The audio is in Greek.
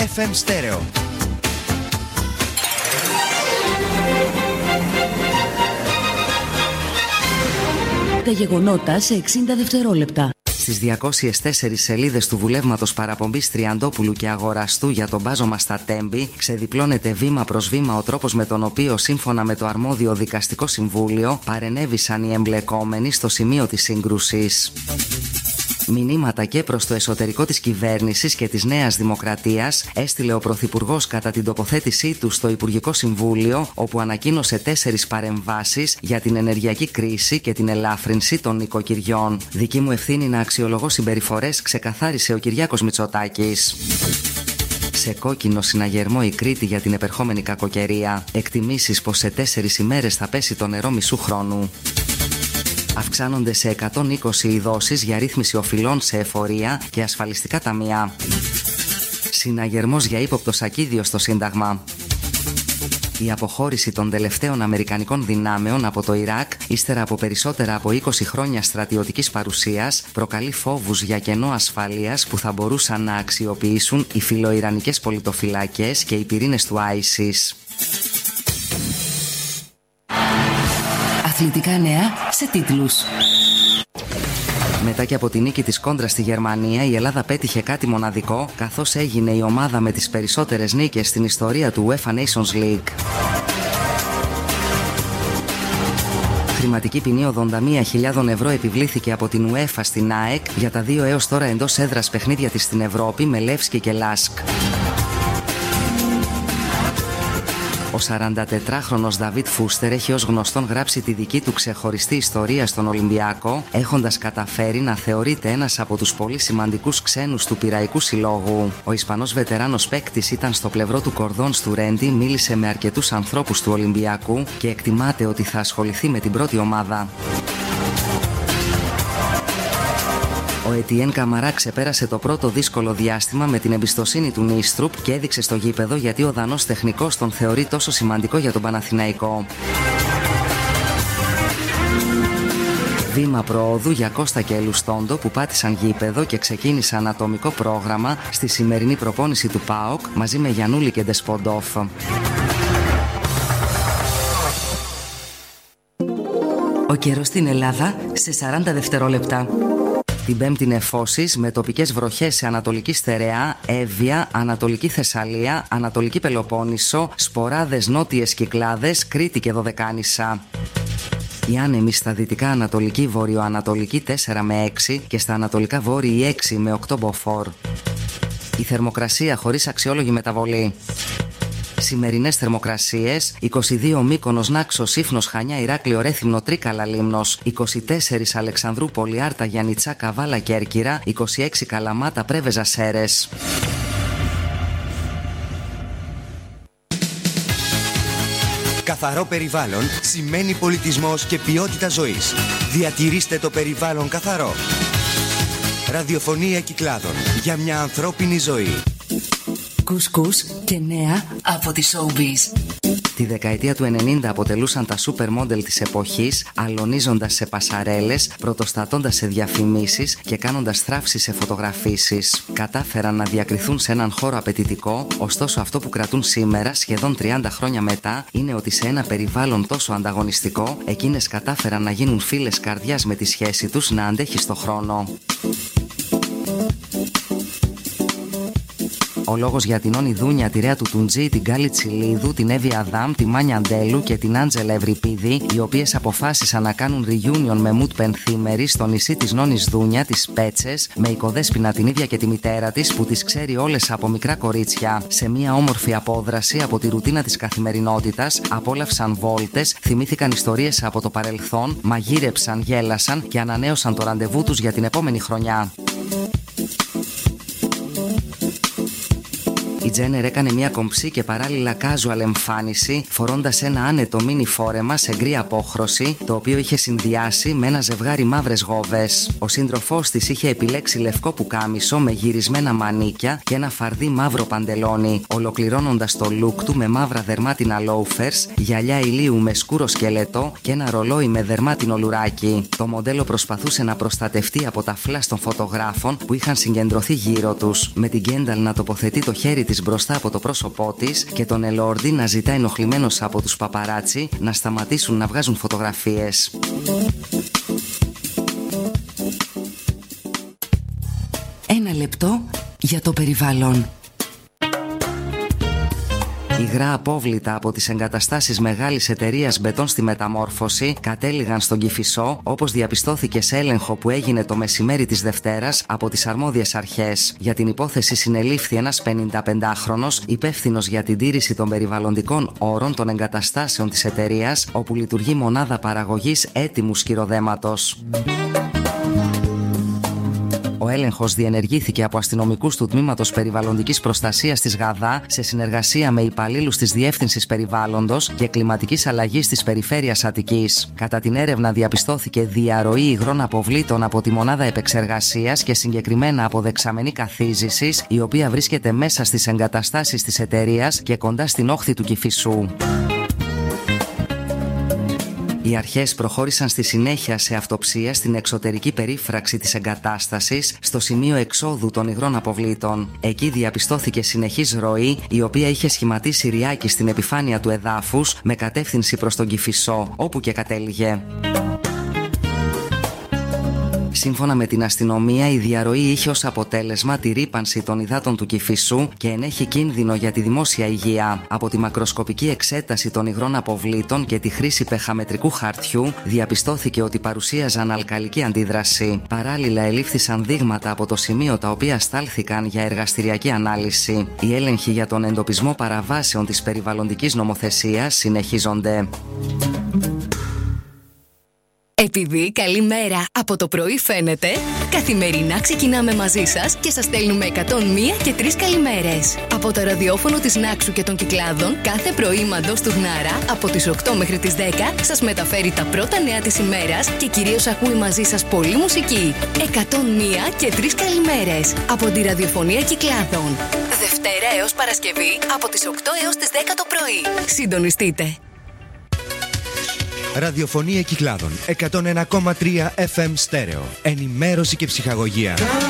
FM Stereo. Τα γεγονότα σε 60 δευτερόλεπτα. Στις 204 σελίδες του βουλεύματος παραπομπής Τριαντόπουλου και Αγοραστού για τον μπάζωμα στα Τέμπη ξεδιπλώνεται βήμα προς βήμα ο τρόπος με τον οποίο, σύμφωνα με το αρμόδιο δικαστικό συμβούλιο, παρενέβησαν οι εμπλεκόμενοι στο σημείο της σύγκρουσης. Μηνύματα και προς το εσωτερικό της κυβέρνησης και της Νέας Δημοκρατίας έστειλε ο Πρωθυπουργός κατά την τοποθέτησή του στο Υπουργικό Συμβούλιο, όπου ανακοίνωσε 4 παρεμβάσεις για την ενεργειακή κρίση και την ελάφρυνση των νοικοκυριών. Δική μου ευθύνη να αξιολογώ συμπεριφορές, ξεκαθάρισε ο Κυριάκος Μητσοτάκης. Σε κόκκινο συναγερμό η Κρήτη για την επερχόμενη κακοκαιρία. Εκτιμήσεις πως σε 4 ημέρες θα πέσει το νερό μισού χρόνου. Αυξάνονται σε 120 οι δόσεις για ρύθμιση οφειλών σε εφορία και ασφαλιστικά ταμεία. Συναγερμός για ύποπτο σακίδιο στο Σύνταγμα. Η αποχώρηση των τελευταίων αμερικανικών δυνάμεων από το Ιράκ, ύστερα από περισσότερα από 20 χρόνια στρατιωτικής παρουσίας, προκαλεί φόβους για κενό ασφαλείας που θα μπορούσαν να αξιοποιήσουν οι φιλοϊρανικές πολιτοφυλακές και οι πυρήνες του ISIS. Αθλητικά νέα σε τίτλους. Μετά και από τη νίκη της κόντρα στη Γερμανία, η Ελλάδα πέτυχε κάτι μοναδικό, καθώς έγινε η ομάδα με τις περισσότερες νίκες στην ιστορία του UEFA Nations League. Χρηματική ποινή 81.000 ευρώ επιβλήθηκε από την UEFA στην ΑΕΚ για τα 2 έως τώρα εντός έδρας παιχνίδια της στην Ευρώπη με Λεύσκι και Λάσκ. Ο 44χρονος Νταβίτ Φούστερ έχει ως γνωστόν γράψει τη δική του ξεχωριστή ιστορία στον Ολυμπιακό, έχοντας καταφέρει να θεωρείται ένας από τους πολύ σημαντικούς ξένους του Πειραϊκού Συλλόγου. Ο Ισπανός βετεράνος παίκτης ήταν στο πλευρό του κορδόν του Ρέντι, μίλησε με αρκετούς ανθρώπους του Ολυμπιακού και εκτιμάται ότι θα ασχοληθεί με την πρώτη ομάδα. Ο Ετιέν Καμαρά ξεπέρασε το πρώτο δύσκολο διάστημα με την εμπιστοσύνη του Νίστρουπ και έδειξε στο γήπεδο γιατί ο Δανός τεχνικός τον θεωρεί τόσο σημαντικό για τον Παναθηναϊκό. Βήμα προόδου για Κώστα και Ελουστόντο που πάτησαν γήπεδο και ξεκίνησαν ατομικό πρόγραμμα στη σημερινή προπόνηση του ΠΑΟΚ μαζί με Γιαννούλη και Ντεσποντόφ. Ο καιρός στην Ελλάδα σε 40 δευτερόλεπτα. Την Πέμπτη νεφώσεις με τοπικές βροχές σε Ανατολική Στερεά, Εύβοια, Ανατολική Θεσσαλία, Ανατολική Πελοπόννησο, σποράδες νότιες Κυκλάδες, Κρήτη και Δωδεκάνησα. Οι άνεμοι στα δυτικά Ανατολική Βορειοανατολική 4 με 6 και στα Ανατολικά Βόρειοι 6 με 8 μποφόρ. Η θερμοκρασία χωρίς αξιόλογη μεταβολή. Σημερινές θερμοκρασίες: 22 Μύκονος, Νάξος, Σύφνος, Χανιά, Ηράκλειο, Ρέθυμνο, Τρίκαλα, Λίμνος, 24 Αλεξανδρούπολη, Άρτα, Γιαννιτσά, Καβάλα, Κέρκυρα, 26 Καλαμάτα, Πρέβεζα, Σέρες. Καθαρό περιβάλλον σημαίνει πολιτισμός και ποιότητα ζωής. Διατηρήστε το περιβάλλον καθαρό. Ραδιοφωνία Κυκλάδων για μια ανθρώπινη ζωή. Κουσκούς και νέα από τη Showbiz. Τη δεκαετία του 90 αποτελούσαν τα σούπερ μόντελ της εποχής, αλωνίζοντας σε πασαρέλες, πρωτοστατώντας σε διαφημίσεις και κάνοντας θράψεις σε φωτογραφίσεις. Κατάφεραν να διακριθούν σε έναν χώρο απαιτητικό, ωστόσο αυτό που κρατούν σήμερα, σχεδόν 30 χρόνια μετά, είναι ότι σε ένα περιβάλλον τόσο ανταγωνιστικό, εκείνες κατάφεραν να γίνουν φίλες καρδιάς με τη σχέση τους να αντέχει στο χρόνο. Ο λόγος για την Όνη Δούνια, τη Ρέα του Τουντζή, την Γκάλη Τσιλίδου, την Εύη Αδάμ, τη Μάνια Αντέλου και την Άντζελα Ευρυπίδη, οι οποίες αποφάσισαν να κάνουν reunion με Μουτ Πενθήμερη στο νησί της Νόνης Δούνια, τις Πέτσες, με οικοδέσποινα την ίδια και τη μητέρα της που τις ξέρει όλες από μικρά κορίτσια. Σε μια όμορφη απόδραση από τη ρουτίνα της καθημερινότητας, απόλαυσαν βόλτες, θυμήθηκαν ιστορίες από το παρελθόν, μαγείρεψαν, γέλασαν και ανανέωσαν το ραντεβού τους για την επόμενη χρονιά. Η Τζένερ έκανε μια κομψή και παράλληλα casual εμφάνιση, φορώντας ένα άνετο μίνι φόρεμα σε γκρι απόχρωση, το οποίο είχε συνδυάσει με ένα ζευγάρι μαύρες γόβες. Ο σύντροφός της είχε επιλέξει λευκό πουκάμισο με γυρισμένα μανίκια και ένα φαρδί μαύρο παντελόνι, ολοκληρώνοντας το look του με μαύρα δερμάτινα loafers, γυαλιά ηλίου με σκούρο σκελετό και ένα ρολόι με δερμάτινο λουράκι. Το μοντέλο προσπαθούσε να προστατευτεί από τα φλας των φωτογράφων που είχαν συγκεντρωθεί γύρω τους, με την Κένταλ να τοποθετεί το χέρι της μπροστά από το πρόσωπό της και τον Ελόρντι να ζητά ενοχλημένος από τους παπαράτσι να σταματήσουν να βγάζουν φωτογραφίες. Ένα λεπτό για το περιβάλλον. Υγρά απόβλητα από τις εγκαταστάσεις μεγάλης εταιρείας μπετόν στη μεταμόρφωση κατέληγαν στον Κηφισό, όπως διαπιστώθηκε σε έλεγχο που έγινε το μεσημέρι της Δευτέρας από τις αρμόδιες αρχές. Για την υπόθεση συνελήφθη ένας 55χρονος υπεύθυνος για την τήρηση των περιβαλλοντικών όρων των εγκαταστάσεων της εταιρείας, όπου λειτουργεί μονάδα παραγωγής έτοιμου σκυροδέματος. Ο έλεγχος διενεργήθηκε από αστυνομικούς του Τμήματος Περιβαλλοντικής Προστασίας της ΓΑΔΑ σε συνεργασία με υπαλλήλους της Διεύθυνσης Περιβάλλοντος και Κλιματικής Αλλαγής της Περιφέρειας Αττικής. Κατά την έρευνα διαπιστώθηκε διαρροή υγρών αποβλήτων από τη μονάδα επεξεργασίας και συγκεκριμένα από δεξαμενή καθίζησης, η οποία βρίσκεται μέσα στις εγκαταστάσεις της εταιρείας και κοντά στην όχθη του Κηφισού. Οι αρχές προχώρησαν στη συνέχεια σε αυτοψία στην εξωτερική περίφραξη της εγκατάστασης, στο σημείο εξόδου των υγρών αποβλήτων. Εκεί διαπιστώθηκε συνεχής ροή, η οποία είχε σχηματίσει ριάκι στην επιφάνεια του εδάφους με κατεύθυνση προς τον Κηφισό, όπου και κατέληγε. Σύμφωνα με την αστυνομία, η διαρροή είχε ως αποτέλεσμα τη ρύπανση των υδάτων του Κηφισού και ενέχει κίνδυνο για τη δημόσια υγεία. Από τη μακροσκοπική εξέταση των υγρών αποβλήτων και τη χρήση πεχαμετρικού χαρτιού, διαπιστώθηκε ότι παρουσίαζαν αλκαλική αντίδραση. Παράλληλα, ελήφθησαν δείγματα από το σημείο, τα οποία στάλθηκαν για εργαστηριακή ανάλυση. Οι έλεγχοι για τον εντοπισμό παραβάσεων της περιβαλλοντικής νομοθεσίας συνεχίζονται. Επειδή καλή μέρα από το πρωί φαίνεται, καθημερινά ξεκινάμε μαζί σας και σας στέλνουμε 101 και 3 καλημέρες. Από το ραδιόφωνο της Νάξου και των Κυκλάδων, κάθε πρωί μαντός του Γνάρα, από τις 8 μέχρι τις 10, σας μεταφέρει τα πρώτα νέα της ημέρας και κυρίως ακούει μαζί σας πολλή μουσική. 101 και 3 καλημέρες από τη ραδιοφωνία Κυκλάδων. Δευτέρα έως Παρασκευή, από τις 8 έως τις 10 το πρωί. Συντονιστείτε. Ραδιοφωνία Κυκλάδων 101,3 FM στέρεο. Ενημέρωση και ψυχαγωγία.